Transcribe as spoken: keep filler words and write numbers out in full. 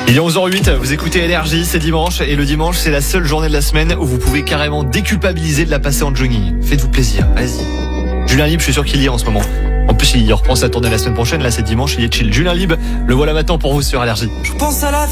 Il est onze heures huit, vous écoutez Énergie, c'est dimanche et le dimanche c'est la seule journée de la semaine où vous pouvez carrément déculpabiliser de la passer en jogging. Faites-vous plaisir, allez-y. Julien Libre, je suis sûr qu'il y est en ce moment. En plus il reprend sa tournée la semaine prochaine, là c'est dimanche, il est chill. Julien Libre, le voilà maintenant pour vous sur Énergie. Je pense à la vie.